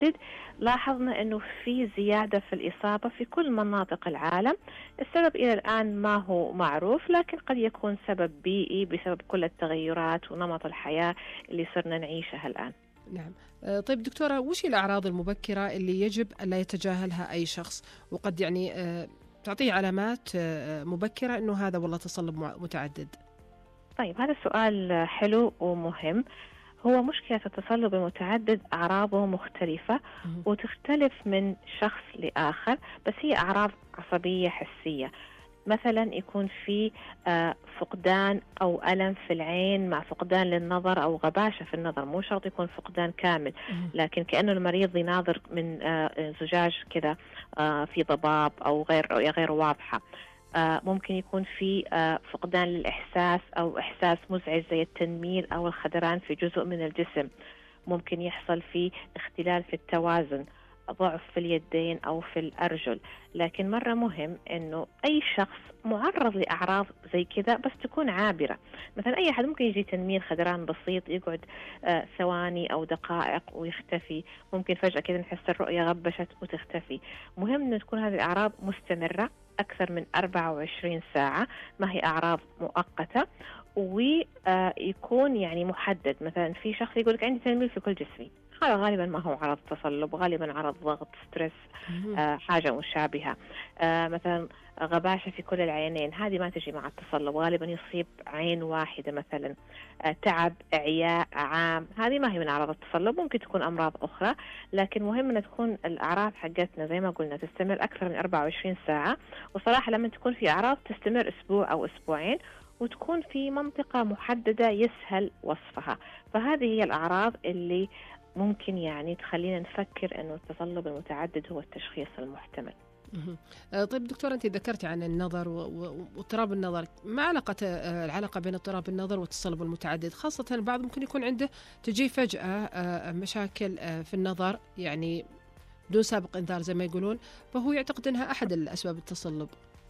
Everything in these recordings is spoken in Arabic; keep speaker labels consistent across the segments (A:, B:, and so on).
A: المتعدد لاحظنا أنه في زيادة في الإصابة في كل مناطق العالم. السبب إلى الآن ما هو معروف، لكن قد يكون سبب بيئي بسبب كل التغيرات ونمط الحياة اللي صرنا نعيشها الآن.
B: نعم. طيب دكتورة، وش الأعراض المبكرة اللي يجب أن لا يتجاهلها أي شخص، وقد يعني تعطيه علامات مبكرة أنه هذا والله تصلب متعدد؟
A: طيب، هذا سؤال حلو ومهم. هو مشكلة التصلب المتعدد أعراضه مختلفة
B: مهم.
A: وتختلف من شخص لآخر، بس هي أعراض عصبية حسية. مثلا يكون في فقدان أو ألم في العين مع فقدان للنظر أو غباشة في النظر، مو شرط يكون فقدان كامل،
B: مهم.
A: لكن كأنه المريض يناظر من زجاج كذا في ضباب أو رؤية غير واضحة. ممكن يكون في فقدان للإحساس أو إحساس مزعج زي التنميل أو الخدران في جزء من الجسم. ممكن يحصل في اختلال في التوازن، ضعف في اليدين أو في الأرجل. لكن مرة مهم أنه أي شخص معرض لأعراض زي كذا بس تكون عابرة. مثلا أي أحد ممكن يجي تنميل خدران بسيط يقعد ثواني أو دقائق ويختفي، ممكن فجأة كذا نحس الرؤية غبشت وتختفي. مهم أنه تكون هذه الأعراض مستمرة أكثر من 24 ساعة، ما هي أعراض مؤقتة، ويكون يعني محدد. مثلا في شخص يقول لك عندي تنميل في كل جسمي، هذا غالبا ما هو عرض تصلب، غالبا عرض ضغط، ستريس،
B: مهم.
A: حاجة مشابهة. مثلا غباشة في كل العينين، هذه ما تجي مع التصلب، غالبا يصيب عين واحدة. مثلا تعب، إعياء عام، هذه ما هي من أعراض التصلب، ممكن تكون أمراض أخرى. لكن مهم أن تكون الأعراض حقتنا زي ما قلنا تستمر أكثر من 24 ساعة. وصراحة لما تكون في أعراض تستمر أسبوع أو أسبوعين وتكون في منطقة محددة يسهل وصفها، فهذه هي الأعراض اللي ممكن يعني تخلينا نفكر أنه التصلب المتعدد هو التشخيص المحتمل.
B: مهم. طيب دكتورة، أنت ذكرت عن النظر واضطراب النظر، ما علاقة العلاقة بين اضطراب النظر والتصلب المتعدد؟ خاصة البعض ممكن يكون عنده تجي فجأة مشاكل في النظر، يعني بدون سابق إنذار زي ما يقولون، فهو يعتقد أنها أحد الأسباب التصلب.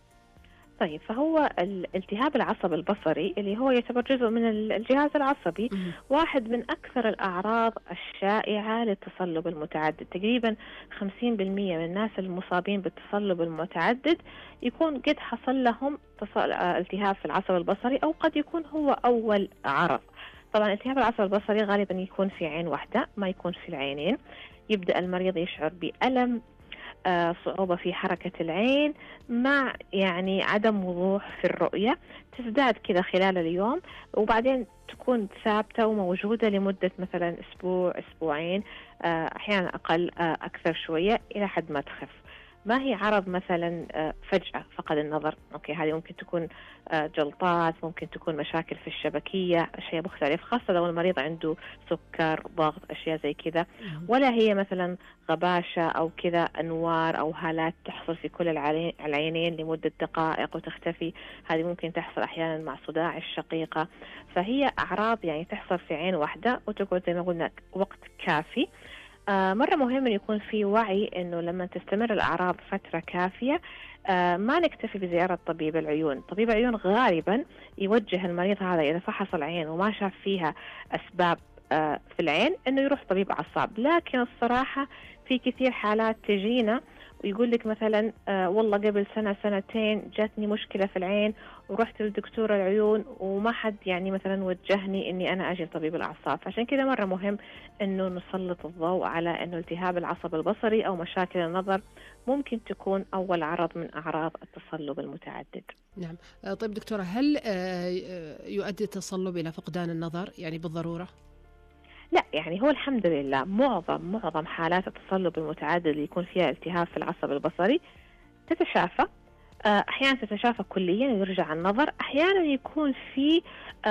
A: طيب، فهو الالتهاب العصبي البصري اللي هو يعتبر جزء من الجهاز العصبي،
B: مهم.
A: واحد من أكثر الأعراض الشائعة للتصلب المتعدد. تقريبا 50% من الناس المصابين بالتصلب المتعدد يكون قد حصل لهم التهاب في العصب البصري، أو قد يكون هو أول عرض. طبعا التهاب العصب البصري غالبا يكون في عين واحدة، ما يكون في العينين. يبدأ المريض يشعر بألم، صعوبة في حركة العين، مع يعني عدم وضوح في الرؤية، تزداد كذا خلال اليوم وبعدين تكون ثابتة وموجودة لمدة مثلا أسبوع أسبوعين، أحيانا أقل أكثر شوية إلى حد ما تخف. ما هي عرض مثلا فجأة فقد النظر، أوكي، هذه ممكن تكون جلطات، ممكن تكون مشاكل في الشبكية، أشياء مختلفة، خاصة لو المريض عنده سكر، ضغط، أشياء زي كذا.
B: مهم.
A: ولا هي مثلا غباشة أو كذا أنوار أو هالات تحصل في كل العينين لمدة دقائق وتختفي، هذه ممكن تحصل أحيانا مع صداع الشقيقة. فهي أعراض يعني تحصل في عين واحدة وتقعد زي ما قلنا وقت كافي. مرة مهم أن يكون في وعي أنه لما تستمر الأعراض فترة كافية ما نكتفي بزيارة طبيب العيون. طبيب العيون غالبا يوجه المريض هذا إذا فحص العين وما شاف فيها أسباب في العين أنه يروح طبيب أعصاب. لكن الصراحة في كثير حالات تجينا ويقول لك مثلا والله قبل سنة سنتين جاتني مشكلة في العين ورحت لدكتور العيون وما حد يعني مثلا وجهني اني انا اجي لطبيب الاعصاب. عشان كذا مرة مهم انه نسلط الضوء على انه التهاب العصب البصري او مشاكل النظر ممكن تكون اول عرض من اعراض التصلب المتعدد.
B: نعم. طيب دكتورة، هل يؤدي التصلب إلى فقدان النظر يعني بالضرورة؟
A: لا، يعني هو الحمد لله معظم حالات التصلب المتعدد اللي يكون فيها التهاب في العصب البصري تتشافى. أحيانا تتشافى كليا ويرجع النظر، أحيانا يكون في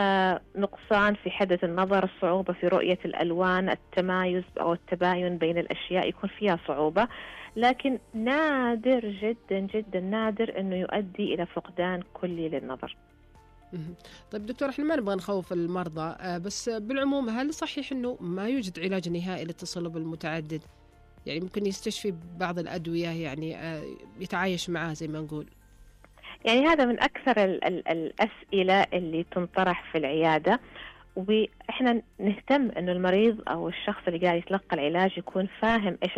A: نقصان في حدة النظر، الصعوبة في رؤية الألوان، التمايز أو التباين بين الأشياء يكون فيها صعوبة، لكن نادر جدا جدا نادر أنه يؤدي إلى فقدان كلي للنظر.
B: مهم. طيب دكتور، احنا ما نبغى نخوف المرضى، بس بالعموم هل صحيح انه ما يوجد علاج نهائي للتصلب المتعدد؟ يعني ممكن يستشفي بعض الأدوية، يعني يتعايش معاه زي ما نقول.
A: يعني هذا من أكثر الأسئلة اللي تنطرح في العيادة، وإحنا نهتم أنه المريض أو الشخص اللي قاعد يتلقى العلاج يكون فاهم إيش